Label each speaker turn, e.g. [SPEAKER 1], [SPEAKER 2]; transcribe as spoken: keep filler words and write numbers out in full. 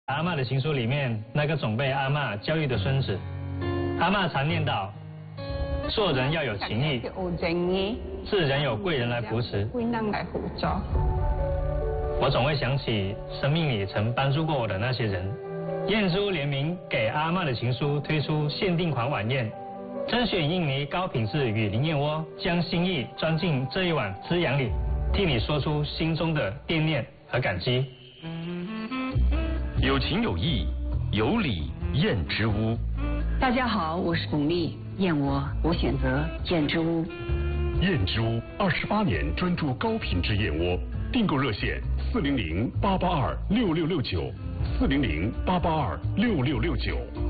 [SPEAKER 1] 阿嬷的情书里面那个总被阿嬷教育的孙子，阿嬷常念叨：做人要有情义，自然有贵人来扶持。我总会想起生命里曾帮助过我的那些人。燕珠联名给阿嬷的情书推出限定款晚宴，甄选印尼高品质雨林燕窝，将心意装进这一碗滋养里，替你说出心中的惦念和感激。
[SPEAKER 2] 有情有义，有礼燕之屋。
[SPEAKER 3] 大家好，我是巩俐，燕窝我选择燕之屋。
[SPEAKER 4] 燕之屋二十八年专注高品质燕窝，订购热线四零零八八二六六六九，四零零八八二六六六九。